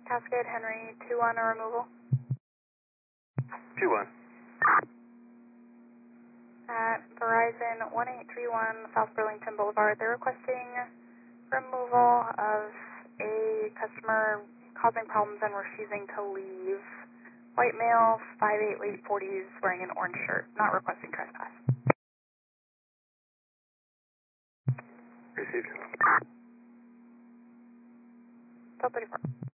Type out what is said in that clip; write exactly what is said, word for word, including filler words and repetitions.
Cascade Henry, two one, a removal. two one. At Verizon one eight three one South Burlington Boulevard, they're requesting removal of a customer causing problems and refusing to leave. White male, five eight, late forties, wearing an orange shirt, not requesting trespass. Received. twelve thirty-four.